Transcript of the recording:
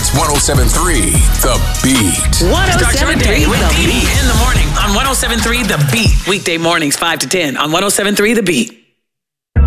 It's 107.3 The Beat. 107.3 The Beat in the morning on 107.3 The Beat. Weekday mornings 5 to 10 on 107.3 The Beat.